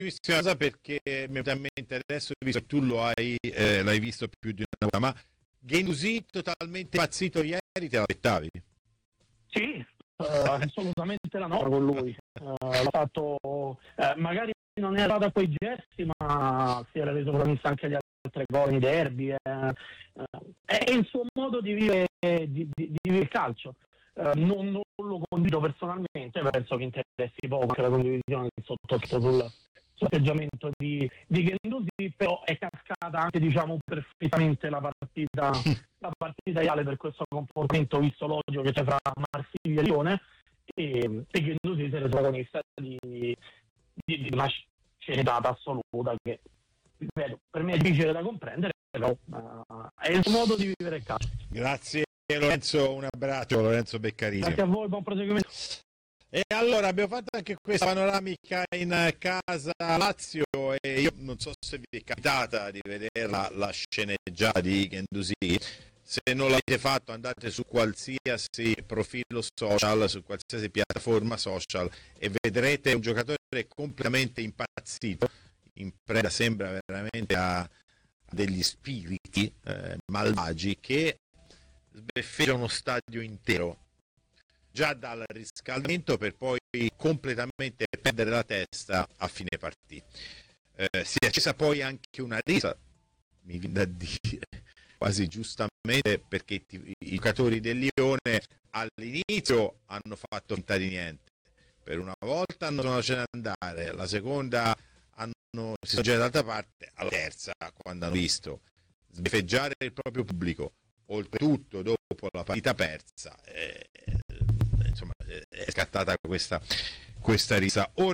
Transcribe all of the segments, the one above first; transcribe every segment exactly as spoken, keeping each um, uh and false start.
ultimissima cosa, perché mi è venuta in mente adesso, visto che tu lo hai, eh, l'hai visto più di una volta, ma Guendouzi totalmente impazzito ieri, te l'aspettavi? Sì, uh, assolutamente la no con lui. Uh, l'ha fatto, uh, magari non era da quei gesti, ma si era reso protagonista anche di altre cose, di derby. Eh. Uh, è il suo modo di vivere, di, di, di vivere il calcio. Uh, non, non lo condivido personalmente, penso che interessi poco anche la condivisione del sottotitolo sul atteggiamento di, di Guendouzi, però è cascata anche, diciamo, perfettamente la partita la partita ideale per questo comportamento, visto l'odio che c'è tra Marsiglia e Lione, e, e Guendouzi si è reso protagonista di, di, di una scenitata assoluta che, ripeto, per me è difficile da comprendere, però uh, è il modo di vivere il calcio. Grazie Lorenzo, un abbraccio Lorenzo Beccarini. Grazie a voi, buon proseguimento. E allora abbiamo fatto anche questa panoramica in casa Lazio, e io non so se vi è capitata di vederla la sceneggiata di Guendouzi. Se non l'avete fatto, andate su qualsiasi profilo social, su qualsiasi piattaforma social, e vedrete un giocatore completamente impazzito, in preda, sembra veramente a degli spiriti eh, malvagi, che sbeffeggia uno stadio intero già dal riscaldamento, per poi completamente perdere la testa a fine partita. Eh, si è accesa poi anche una risa, mi viene da dire, quasi giustamente, perché i, i giocatori del Lione all'inizio hanno fatto finta di niente, per una volta hanno sono lasciati andare, la seconda hanno, si sono girati dall'altra parte, alla terza, quando hanno visto sbeffeggiare il proprio pubblico, oltretutto dopo la partita persa, eh, insomma è scattata questa, questa risa. Ora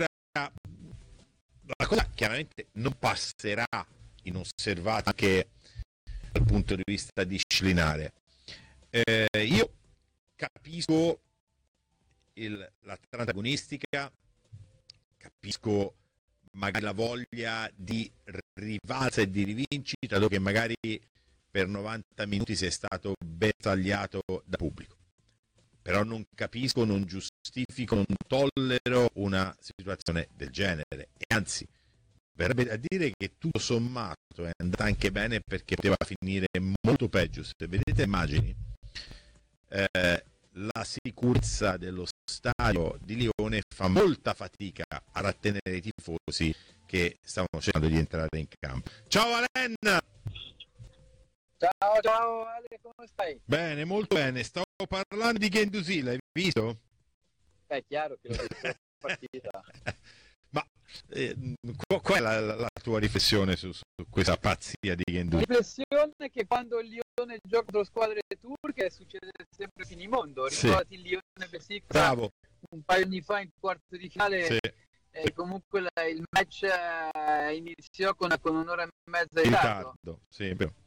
la cosa chiaramente non passerà inosservata anche dal punto di vista disciplinare. Eh, io capisco il, l'Atalanta agonistica, capisco magari la voglia di rivalsa e di rivincita, dopo che magari per novanta minuti si è stato bersagliato da pubblico. Però non capisco, non giustifico, non tollero una situazione del genere, e anzi verrebbe a dire che tutto sommato è andata anche bene, perché poteva finire molto peggio. Se vedete immagini, eh, la sicurezza dello stadio di Lione fa molta fatica a rattenere i tifosi che stavano cercando di entrare in campo. Ciao Alen! Ciao, ciao Ale, come stai? Bene, molto bene. Stavo parlando di Guendouzi, l'hai visto? È chiaro che l'ho visto la partita. Ma eh, qual è la, la, la tua riflessione su, su questa pazzia di Guendouzi? La riflessione è che quando il Lione gioca contro squadre turche succede sempre finimondo. Ricordati, sì. Il Lione Besiktas un paio di anni fa in quarto di finale, sì. E comunque la, il match eh, iniziò con, con un'ora e mezza di ritardo. Sì, vero.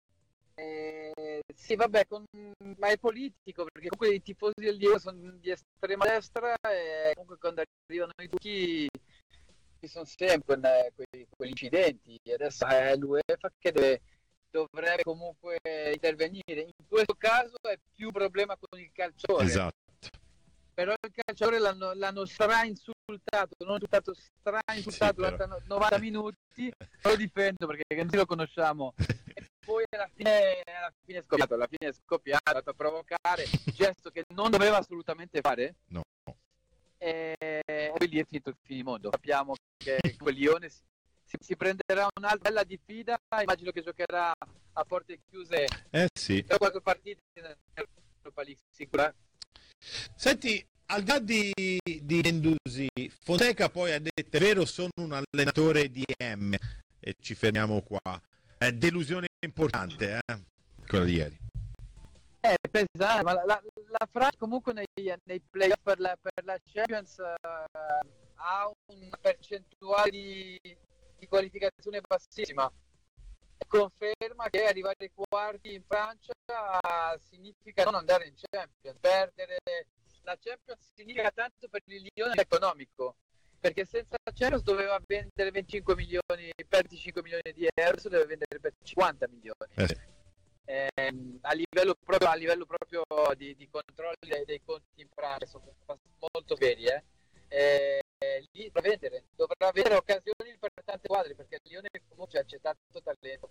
Eh, sì, vabbè, con, ma è politico, perché comunque i tifosi del Lione sono di estrema destra, e comunque quando arrivano i turchi ci sono sempre eh, quegli, quegli incidenti. Adesso è l'UEFA che deve, dovrebbe comunque intervenire. In questo caso è più un problema con il calciatore. Esatto. Però il calciatore l'hanno, l'hanno stra-insultato, non insultato, stra-insultato sì, durante novanta minuti. Lo difendo perché noi lo conosciamo. E poi alla fine, alla fine è scoppiato, alla fine è scoppiato, è andato a provocare, gesto che non doveva assolutamente fare. No. E poi lì è finito il finimondo. Sappiamo che quel Lione si, si, si prenderà un'altra bella diffida, immagino che giocherà a porte chiuse. Eh sì. Per qualche partita in Europa League sicura. Senti, al di là di, di Guendouzi, Fonseca poi ha detto: è vero, sono un allenatore di M, e ci fermiamo qua. È delusione importante, eh? Quella di ieri. È pesante, ma la, la, la Francia comunque nei, nei playoff per la, per la Champions uh, ha una percentuale di, di qualificazione bassissima. Conferma che arrivare ai quarti in Francia significa non andare in Champions. Perdere la Champions significa tanto per il Lione economico, perché senza la Champions doveva vendere venticinque milioni, per venticinque milioni di euro, adesso deve vendere per cinquanta milioni. Eh sì. eh, a livello proprio, a livello proprio di, di controllo dei, dei conti in Francia sono molto veri, eh. Eh, è lì da vendere, dovrà avere occasioni per tante squadre, perché il Lione comunque c'è tanto talento.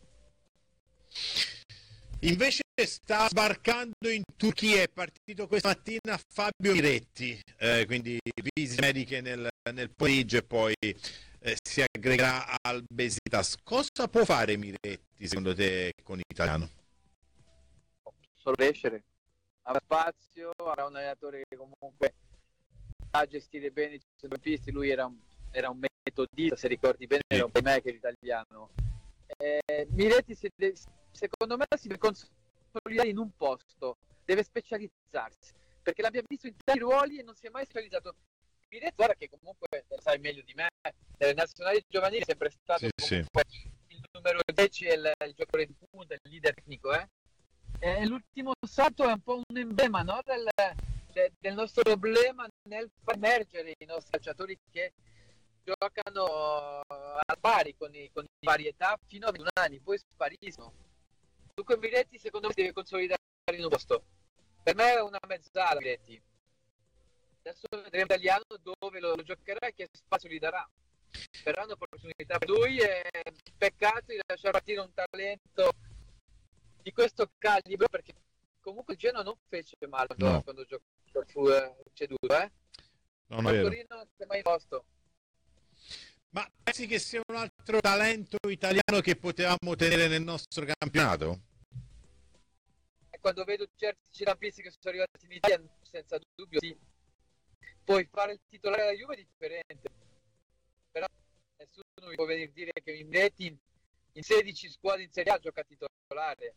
Invece sta sbarcando in Turchia, è partito questa mattina Fabio Miretti, eh, quindi visite mediche nel, nel pomeriggio e poi eh, si aggregherà al Besiktas. Cosa può fare Miretti secondo te con l'italiano? Solo crescere, avrà spazio, avrà un allenatore che comunque sa gestire bene i centrocampisti. Lui era un, era un metodista, se ricordi bene, era un playmaker italiano. Eh, Miretti si deve, secondo me si deve consolidare in un posto, deve specializzarsi, perché l'abbiamo visto in tanti ruoli e non si è mai specializzato. Miretti, guarda che comunque sai meglio di me, nelle nazionali giovanili è sempre stato sì, comunque sì. il numero dieci e il, il giocatore di punta, il leader tecnico, eh? E l'ultimo salto è un po' un emblema, no? del, del, del nostro problema nel far emergere i nostri calciatori che giocano al pari con i, con i varietà fino a ventuno anni, poi spariscono. Dunque Miretti secondo me si deve consolidare in un posto. Per me è una mezzala Miretti. Adesso vedremo italiano dove lo, lo giocherà e che spazio gli darà. Però è un'opportunità per lui, è peccato di lasciare partire un talento di questo calibro, perché comunque il Genoa non fece male quando, no. quando giocò, fu eh, ceduto, eh? Non è vero. Torino non si è mai posto. Ma pensi che sia un altro talento italiano che potevamo tenere nel nostro campionato? E quando vedo certi centrocampisti che sono arrivati in Italia, senza dubbio sì. Poi fare il titolare della Juve è differente, però nessuno mi può venire a dire che Miretti in, in sedici squadre in Serie A gioca titolare.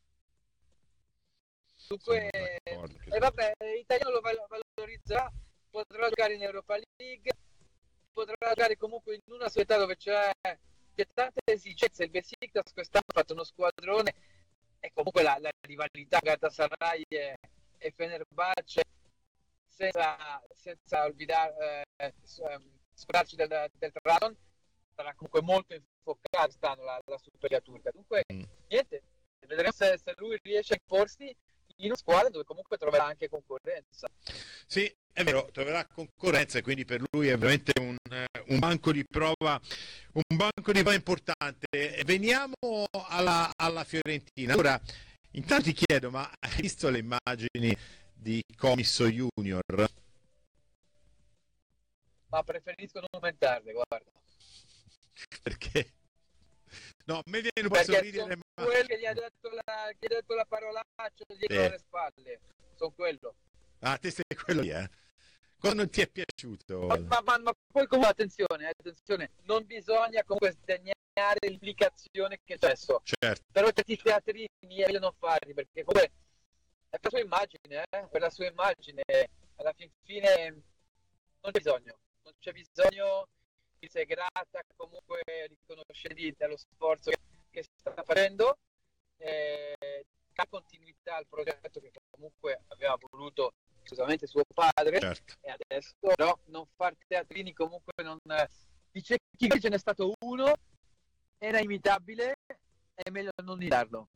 Dunque, e eh, vabbè, l'italiano lo valorizzerà, potrà giocare in Europa League, potrà giocare comunque in una società dove c'è, c'è tante esigenze. Il Besiktas quest'anno ha fatto uno squadrone e comunque la, la rivalità Galatasaray e, e Fenerbahce, senza, senza olvidare eh, scordarci del, del Trabzon, sarà comunque molto infocato quest'anno la, la Superliga turca. Dunque mm. niente, vedremo se, se lui riesce a imporsi in una squadra dove comunque troverà anche concorrenza. Sì, è vero, troverà concorrenza e quindi per lui è veramente un, un banco di prova, un banco di prova importante. Veniamo alla, alla Fiorentina. Allora, intanto ti chiedo, ma hai visto le immagini di Comiso Junior? Ma preferisco non commentarle, guarda. Perché? No, a me viene un po' a sorridere, ma... quello che gli ha detto la, che gli ha detto la parolaccia dietro eh. le spalle, sono quello. Ah, te sei quello lì, eh? Cosa non ti è piaciuto? Ma, ma, ma, ma poi comunque attenzione, attenzione, non bisogna comunque sdegnare l'implicazione che c'è adesso. Certo. Però certi teatrini è meglio non farli, perché comunque è per la sua immagine, eh? Per la sua immagine, alla fin fine non c'è bisogno, non c'è bisogno. Si è grata comunque riconoscere dello sforzo che, che sta facendo, eh, dà continuità al progetto che comunque aveva voluto esclusivamente suo padre, certo. E adesso però non far teatrini, comunque non dice chi ce n'è stato uno, era imitabile, è meglio non imitarlo.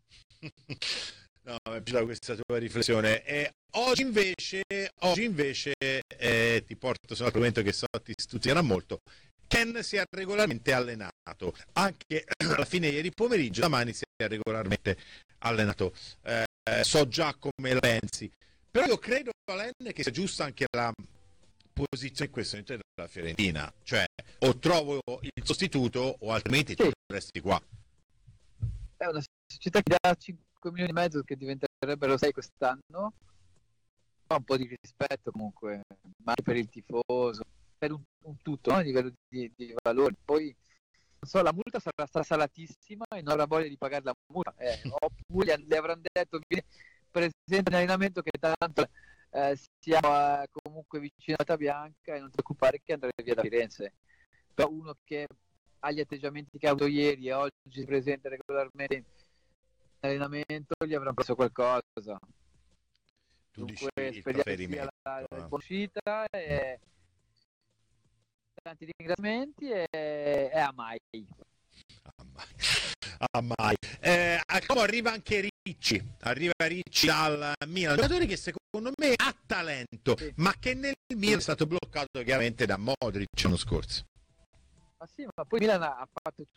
No, mi è piaciuta questa tua riflessione. E oggi invece, oggi invece eh, ti porto su un argomento che so ti stuzzicherà molto. Ken si è regolarmente allenato, anche alla fine ieri pomeriggio, domani si è regolarmente allenato. Eh, so già come la pensi, però io credo, Alen, che sia giusta anche la posizione in questo momento della Fiorentina, cioè o trovo il sostituto o altrimenti sì. Tu resti qua. È una società che dà cinque milioni e mezzo che diventerebbero sei quest'anno, ha un po' di rispetto comunque, ma anche per il tifoso, per un, un tutto, no? A livello di, di valori. Poi non so, la multa sarà stata salatissima e non avrà voglia di pagare la multa, eh, oppure le avranno detto vieni presente in allenamento che tanto eh, siamo eh, comunque vicino alla Bianca e non ti preoccupare che andrai via da Firenze. Però uno che ha gli atteggiamenti che ha avuto ieri e oggi si presenta regolarmente in allenamento gli avranno preso qualcosa. Tu Dunque dici speriamo che sia la, la buona uscita e tanti ringraziamenti e, e a mai. A mai. A mai. Eh, come arriva anche Ricci, arriva Ricci dal Milan, giocatore che secondo secondo me ha talento, sì. ma che nel Milan è stato bloccato chiaramente da Modric l'anno scorso. Ma sì, ma poi Milan ha fatto